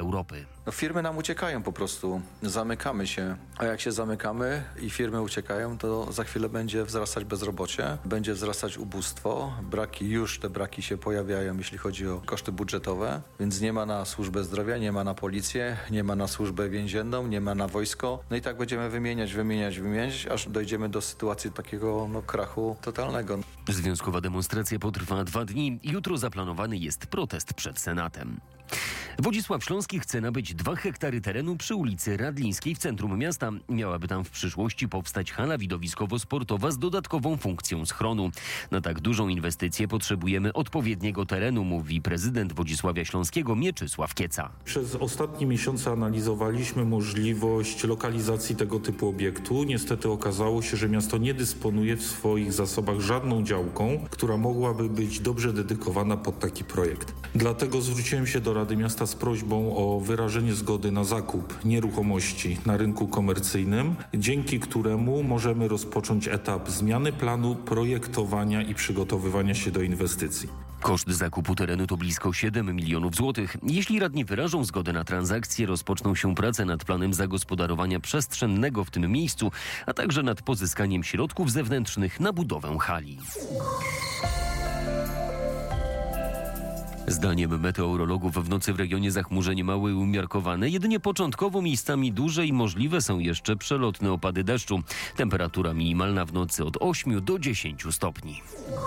Europy. Firmy nam uciekają po prostu, zamykamy się, a jak się zamykamy i firmy uciekają, to za chwilę będzie wzrastać bezrobocie, będzie wzrastać ubóstwo, te braki się pojawiają, jeśli chodzi o koszty budżetowe, więc nie ma na służbę zdrowia, nie ma na policję, nie ma na służbę więzienną, nie ma na wojsko, no i tak będziemy wymieniać, aż dojdziemy do sytuacji takiego krachu totalnego. Związkowa demonstracja potrwa 2 dni. Jutro zaplanowany jest protest przed Senatem. Wodzisław Śląski chce nabyć 2 hektary terenu przy ulicy Radlińskiej w centrum miasta. Miałaby tam w przyszłości powstać hala widowiskowo-sportowa z dodatkową funkcją schronu. Na tak dużą inwestycję potrzebujemy odpowiedniego terenu, mówi prezydent Wodzisławia Śląskiego Mieczysław Kieca. Przez ostatnie miesiące analizowaliśmy możliwość lokalizacji tego typu obiektu. Niestety okazało się, że miasto nie dysponuje w swoich zasobach żadną działką, która mogłaby być dobrze dedykowana pod taki projekt. Dlatego zwróciłem się do Rady Miasta z prośbą o wyrażenie zgody na zakup nieruchomości na rynku komercyjnym, dzięki któremu możemy rozpocząć etap zmiany planu, projektowania i przygotowywania się do inwestycji. Koszt zakupu terenu to blisko 7 milionów złotych. Jeśli radni wyrażą zgodę na transakcję, rozpoczną się prace nad planem zagospodarowania przestrzennego w tym miejscu, a także nad pozyskaniem środków zewnętrznych na budowę hali. Zdaniem meteorologów w nocy w regionie zachmurzenie małe i umiarkowane, jedynie początkowo miejscami duże i możliwe są jeszcze przelotne opady deszczu. Temperatura minimalna w nocy od 8 do 10 stopni.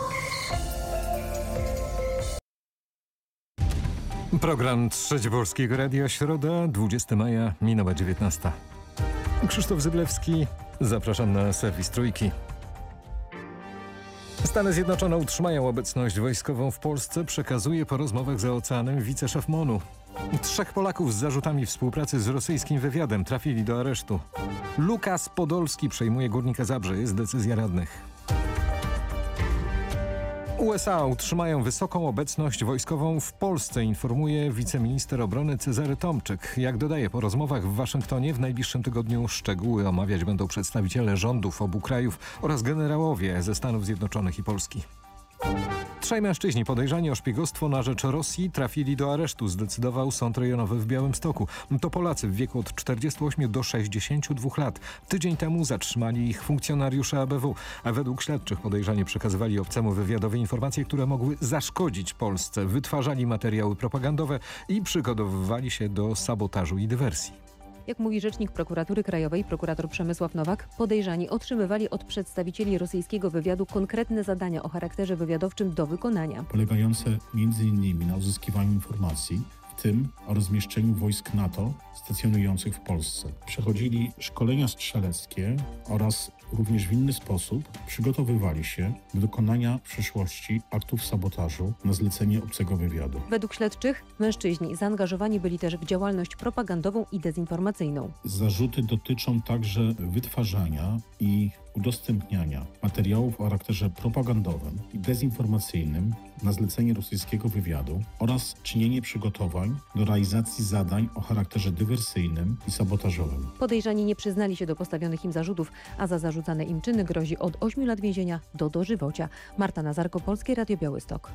Program Trzeci Polskiego Radia, środa, 20 maja, minęła 19. Krzysztof Zyblewski, zapraszam na serwis Trójki. Stany Zjednoczone utrzymają obecność wojskową w Polsce, przekazuje po rozmowach za oceanem wiceszef MON-u. 3 Polaków z zarzutami współpracy z rosyjskim wywiadem trafili do aresztu. Lukas Podolski przejmuje Górnika Zabrze, jest decyzja radnych. USA utrzymają wysoką obecność wojskową w Polsce, informuje wiceminister obrony Cezary Tomczyk. Jak dodaje, po rozmowach w Waszyngtonie w najbliższym tygodniu szczegóły omawiać będą przedstawiciele rządów obu krajów oraz generałowie ze Stanów Zjednoczonych i Polski. 3 mężczyźni podejrzani o szpiegostwo na rzecz Rosji trafili do aresztu, zdecydował Sąd Rejonowy w Białymstoku. To Polacy w wieku od 48 do 62 lat. Tydzień temu zatrzymali ich funkcjonariusze ABW, a według śledczych podejrzani przekazywali obcemu wywiadowi informacje, które mogły zaszkodzić Polsce. Wytwarzali materiały propagandowe i przygotowywali się do sabotażu i dywersji. Jak mówi rzecznik Prokuratury Krajowej, prokurator Przemysław Nowak, podejrzani otrzymywali od przedstawicieli rosyjskiego wywiadu konkretne zadania o charakterze wywiadowczym do wykonania. Polegające m.in. na uzyskiwaniu informacji, w tym o rozmieszczeniu wojsk NATO stacjonujących w Polsce. Przechodzili szkolenia strzeleckie oraz również w inny sposób przygotowywali się do dokonania w przyszłości aktów sabotażu na zlecenie obcego wywiadu. Według śledczych mężczyźni zaangażowani byli też w działalność propagandową i dezinformacyjną. Zarzuty dotyczą także wytwarzania i udostępniania materiałów o charakterze propagandowym i dezinformacyjnym na zlecenie rosyjskiego wywiadu oraz czynienie przygotowań do realizacji zadań o charakterze dywersyjnym i sabotażowym. Podejrzani nie przyznali się do postawionych im zarzutów, a za zarzucane im czyny grozi od 8 lat więzienia do dożywocia. Marta Nazarko, Polskie Radio Białystok.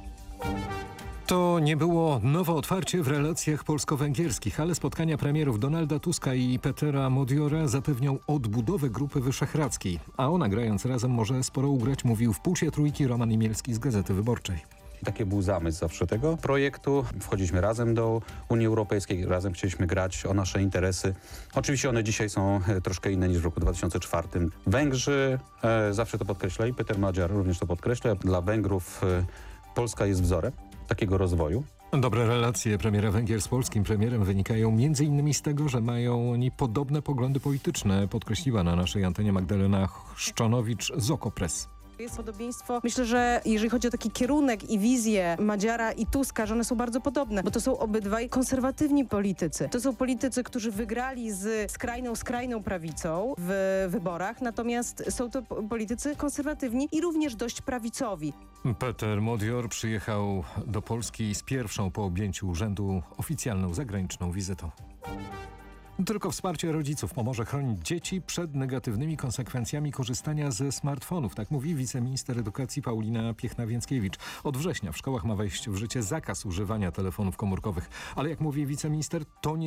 To nie było nowe otwarcie w relacjach polsko-węgierskich, ale spotkania premierów Donalda Tuska i Petera Modiora zapewnią odbudowę Grupy Wyszehradzkiej. A ona, grając razem, może sporo ugrać, mówił w Pulsie Trójki Roman Imielski z Gazety Wyborczej. Taki był zamysł zawsze tego projektu. Wchodziliśmy razem do Unii Europejskiej, razem chcieliśmy grać o nasze interesy. Oczywiście one dzisiaj są troszkę inne niż w roku 2004. Węgrzy zawsze to podkreślali, Peter Magyar również to podkreśla. Dla Węgrów Polska jest wzorem takiego rozwoju. Dobre relacje premiera Węgier z polskim premierem wynikają m.in. z tego, że mają oni podobne poglądy polityczne, podkreśliła na naszej antenie Magdalena Chrzczonowicz z Okopres. Jest podobieństwo. Myślę, że jeżeli chodzi o taki kierunek i wizję Magyara i Tuska, że one są bardzo podobne, bo to są obydwaj konserwatywni politycy. To są politycy, którzy wygrali z skrajną prawicą w wyborach, natomiast są to politycy konserwatywni i również dość prawicowi. Peter Modior przyjechał do Polski z pierwszą po objęciu urzędu oficjalną zagraniczną wizytą. Tylko wsparcie rodziców pomoże chronić dzieci przed negatywnymi konsekwencjami korzystania ze smartfonów. Tak mówi wiceminister edukacji Paulina Piechna-Więckiewicz. Od września w szkołach ma wejść w życie zakaz używania telefonów komórkowych. Ale jak mówi wiceminister, to nie